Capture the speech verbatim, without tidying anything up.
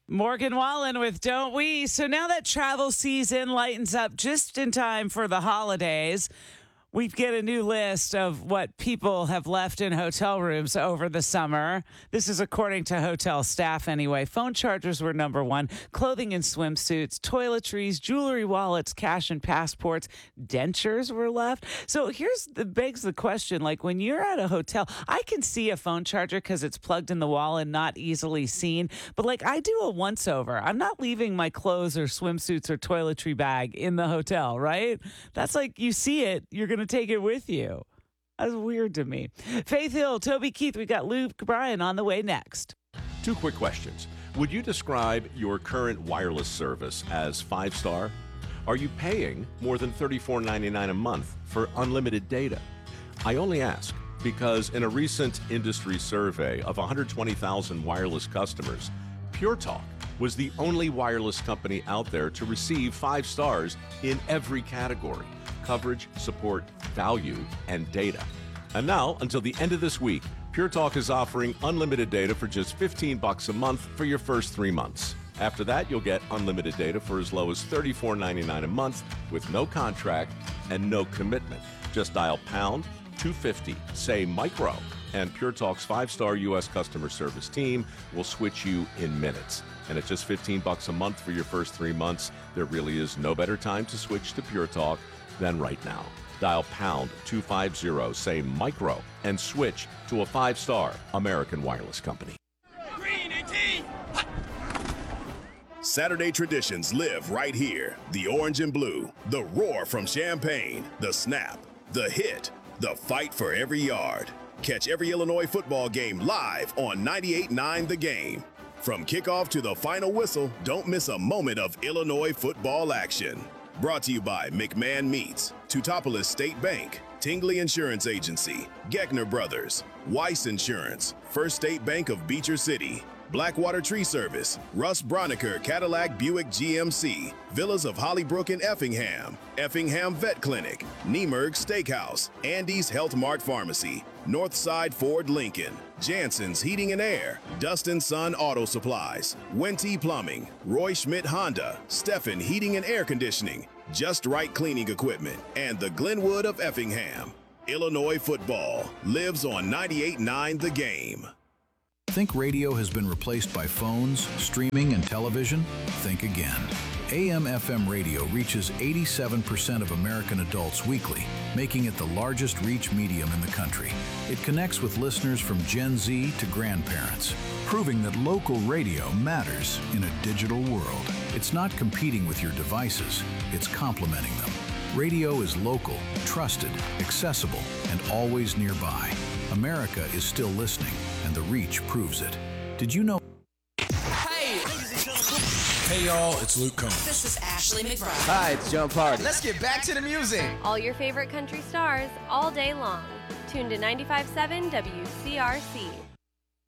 Morgan Wallen with Don't We? So now that travel season lightens up just in time for the holidays, we get a new list of what people have left in hotel rooms over the summer. This is according to hotel staff anyway. Phone chargers were number one. Clothing and swimsuits, toiletries, jewelry, wallets, cash and passports, dentures were left. So here's the begs the question, like when you're at a hotel, I can see a phone charger because it's plugged in the wall and not easily seen. But like I do a once over. I'm not leaving my clothes or swimsuits or toiletry bag in the hotel, right? That's like you see it, you're going to take it with you. That's weird to me. Faith Hill, Toby Keith, we got Luke Bryan on the way next. Two quick questions. Would you describe your current wireless service as five-star? Are you paying more than thirty-four ninety-nine a month for unlimited data? I only ask because in a recent industry survey of one hundred twenty thousand wireless customers, Pure Talk was the only wireless company out there to receive five stars in every category: coverage, support, value, and data. And now, until the end of this week, Pure Talk is offering unlimited data for just fifteen bucks a month for your first three months. After that, you'll get unlimited data for as low as thirty-four ninety-nine a month with no contract and no commitment. Just dial pound two fifty, say micro, and Pure Talk's five-star U S customer service team will switch you in minutes. And at just fifteen bucks a month for your first three months, there really is no better time to switch to Pure Talk than right now. Dial pound two fifty, say micro, and switch to a five-star American wireless company. Green and tea. Saturday traditions live right here. The orange and blue, the roar from Champaign, the snap, the hit, the fight for every yard. Catch every Illinois football game live on ninety-eight point nine The Game. From kickoff to the final whistle, don't miss a moment of Illinois football action. Brought to you by McMahon Meats, Teutopolis State Bank, Tingley Insurance Agency, Geckner Brothers, Weiss Insurance, First State Bank of Beecher City, Blackwater Tree Service, Russ Broniker Cadillac Buick G M C, Villas of Hollybrook and Effingham, Effingham Vet Clinic, Niemerg Steakhouse, Andy's Health Mart Pharmacy, Northside Ford Lincoln, Jansen's Heating and Air, Dustin Sun Auto Supplies, Wente Plumbing, Roy Schmidt Honda, Steffen Heating and Air Conditioning, Just Right Cleaning Equipment, and the Glenwood of Effingham. Illinois football lives on ninety-eight point nine The Game. Think radio has been replaced by phones, streaming, and television? Think again. A M F M radio reaches eighty-seven percent of American adults weekly, making it the largest reach medium in the country. It connects with listeners from Gen Z to grandparents, proving that local radio matters in a digital world. It's not competing with your devices, it's complementing them. Radio is local, trusted, accessible, and always nearby. America is still listening, and the reach proves it. Did you know? Hey, Hey y'all, it's Luke Combs. This is Ashley McBride. Hi, it's John Party. let's get back to the music. All your favorite country stars all day long. Tune to ninety-five point seven W C R C.